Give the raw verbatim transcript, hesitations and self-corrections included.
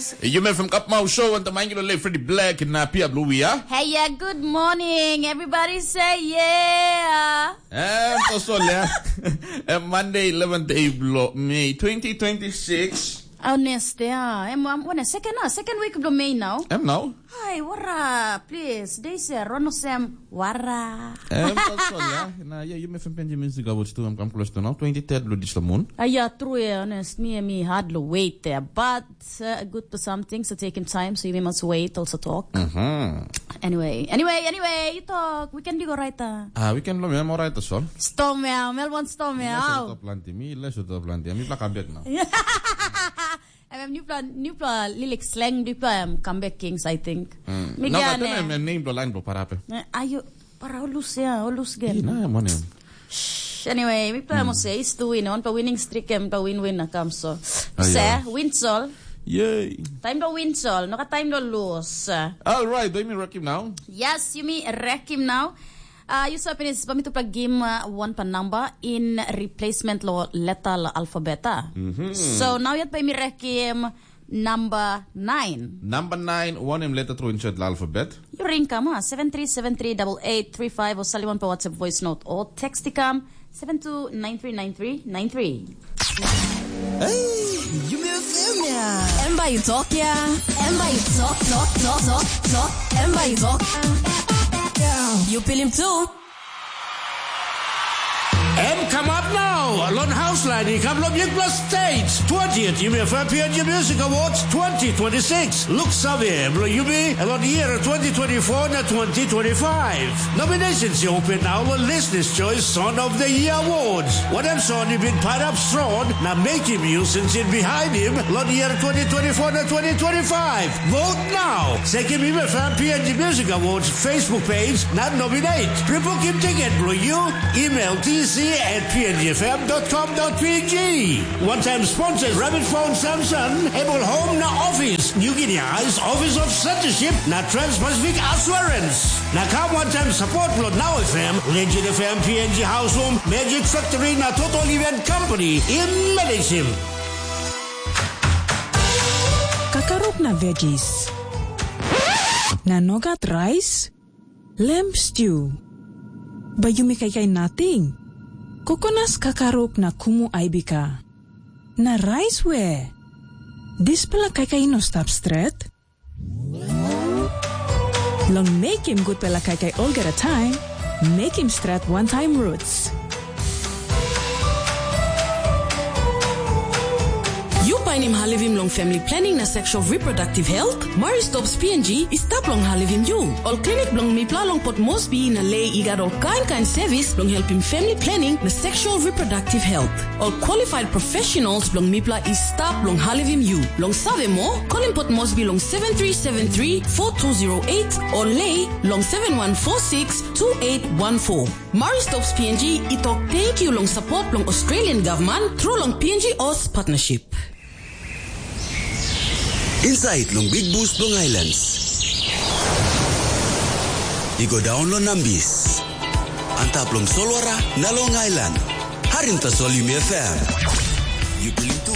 guys. You met from Kapmau Show and the man you Freddie Black and uh, Pia Blue, yeah? Hey, yeah, good morning. Everybody say yeah. And also, yeah, Monday, eleventh of May, twenty twenty-six. Honest, yeah. I'm, I'm on a second, uh, second week of May now. I'm now. Hi, wara, please. They say, Rono Sam, wara. Um, also, yeah, nah, yeah, you met from Benjamin Zigawoods too. I'm close to now, twenty-third of this moon. Ah, yeah, true, yeah, honest. Me and me hardly wait there, but uh, good to some things are taking time, so you must wait, also talk. Mm-hmm. Anyway, anyway, anyway, you talk. We can do go right. Ah, uh, we can learn more right as well. Storm, yeah, Melbourne storm, yeah. Less of plenty, me less of plenty. I'm not come back now. I'm new plan, new plan, lilik slang, new plan, comeback kings, I think. Mm. No, but then I'm name the line bro parape. Ayo, para ulus ya, ulus game. Nah, mo name. Anyway, we plan mo say is to win on pa winning streak em pa win-win na kam so. Say, win sol. Yay. Time to win sol, no ka time to lose. All right, do you mean wreck him now? Yes, you mean wreck him now. Uh, you saw penis pamito pa game uh, one pa number in replacement lo letter alphabeta. Mm-hmm. So now yet pa mi rekim number nine. Number nine, one him letter through inside the alphabet. You ring kam ha seven three seven three eight eight three five or saliwan pa WhatsApp voice note or text kam seven two nine three nine three nine three. Hey, you may feel me. Emba you talk ya. Emba you talk talk talk talk talk. Emba you talk. You feel him too. M come up now. Lon Houseline, he come up plus stage. twentieth, you may fair P N G Music Awards twenty twenty-six. Look Savie, bro, you be along the year twenty twenty-four na twenty twenty-five. Nominations you open now on Listener's Choice Song of the Year Awards. What I'm song you been part up strong, now make him you since it behind him, along the year twenty twenty-four na twenty twenty-five. Vote now. Second, you may fair P N G Music Awards Facebook page, not nominate. Pre-book him ticket, bro, you email T C at p n g f m dot com dot p g. One-time sponsors Rabbit Phone Samsung, Able Home na Office, New Guinea Eyes Office of Censorship na Trans-Pacific Assurance. Na come one-time support lo Now F M, Legend F M, P N G House Home, Magic Factory na Total Event Company in Medicine. Kakarok na veggies. Nanogat rice. Lamb stew. Bayumi kay kay nating. Kokonas kakarok na kumu aibika. Na rice we. Dis pala kay kay no stop straight. Long make him good pala kay kay all get a time. Make him straight one time roots. You find him halivim long family planning na sexual reproductive health. Mari stops P N G is tap long halivim you. All clinic long mipla long pot mosby na lay igad all kind kind service long help him family planning na sexual reproductive health. All qualified professionals long mipla is tap long halivim you. Long save mo, call him pot mosby long seven three seven three four two zero eight or lay long seven one four six two eight one four. Mari stops P N G itok thank you long support long Australian government through long P N G O S partnership. Inside long Big Boost Long Islands. Igo down lo Nambis. Antap long Solwara na Long Island. Harinta Solim F M. You believe